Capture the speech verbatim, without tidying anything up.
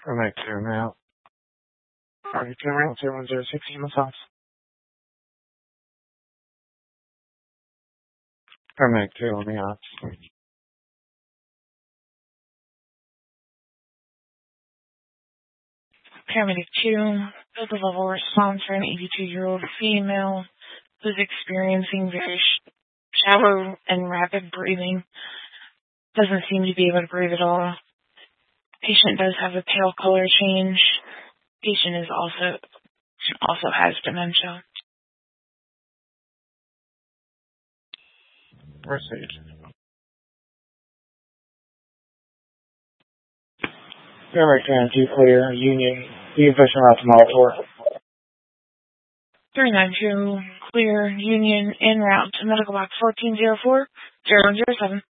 Paramedic two now. Are you turning zero one zero six massage? Paramedic two on the ops. Paramedic two, build a level response for an eighty-two-year-old female who's experiencing very sh- shallow and rapid breathing. Doesn't seem to be able to breathe at all. Patient does have a pale color change. Patient is also also has dementia. Proceed. Paramedic two clear. Union. The infection route to mile four. three nine two, clear, Union, en route to medical box fourteen zero four, zero one zero seven.